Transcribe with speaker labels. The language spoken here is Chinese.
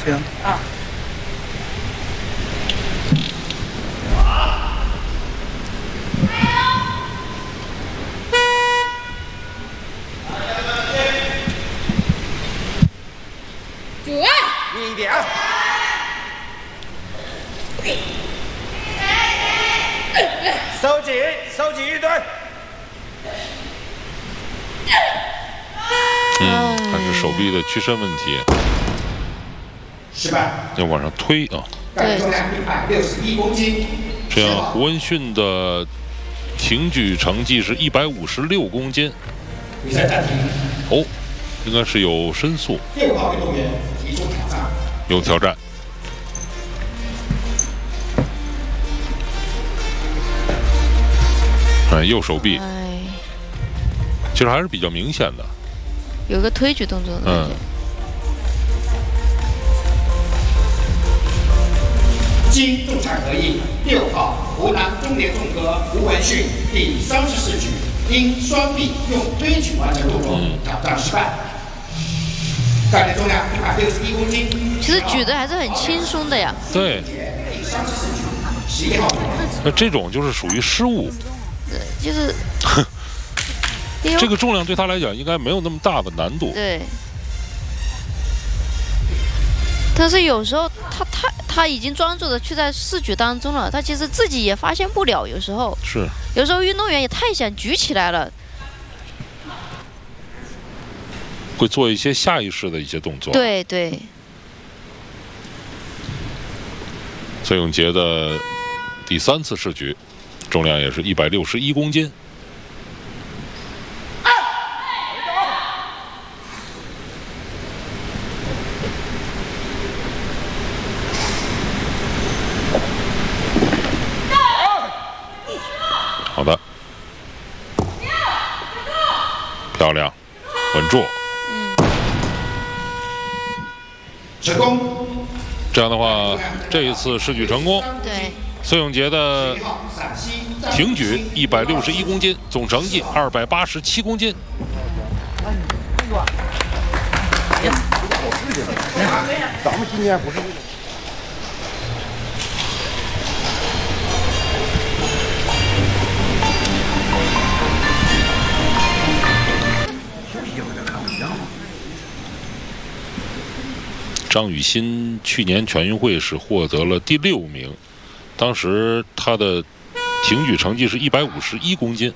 Speaker 1: 行。
Speaker 2: 啊。
Speaker 3: 硬一点。收紧，收紧一蹲。
Speaker 4: 还是手臂的屈伸问题。
Speaker 3: 失败。
Speaker 4: 要往上推啊。
Speaker 3: 对。重量161公斤。
Speaker 4: 这样，胡文训的挺举成绩是156公斤。
Speaker 3: 比赛暂停。
Speaker 4: 哦，应该是有申诉。
Speaker 3: 6号运动员提出挑战。
Speaker 4: 有挑战。右手臂。其实还是比较明显的。
Speaker 5: 有个推举动作的感觉。
Speaker 3: 经仲裁合议，6号湖南中联综合胡文训第34局因双臂用推举完成动作，挑战失败。概念重量161公斤。
Speaker 5: 其实举的还是很轻松的呀。
Speaker 4: 对。
Speaker 3: 第34局11号。
Speaker 4: 那这种就是属于失误。
Speaker 5: 对，就是。
Speaker 4: 这个重量对他来讲应该没有那么大的难度。
Speaker 5: 对。但是有时候他已经专注的去在试举当中了，他其实自己也发现不了。有时候
Speaker 4: 是。
Speaker 5: 有时候运动员也太想举起来了，
Speaker 4: 会做一些下意识的一些动作。
Speaker 5: 对对。
Speaker 4: 孙永杰的第3次试举，重量也是161公斤。好的，漂亮，稳住。
Speaker 3: 成功。
Speaker 4: 这样的话，这一次试举成功。
Speaker 5: 对。
Speaker 4: 孙永杰的挺举161公斤，总成绩287公斤。
Speaker 1: 咱们今年不是。
Speaker 4: 张雨欣去年全运会是获得了第6名，当时他的挺举成绩是151公斤。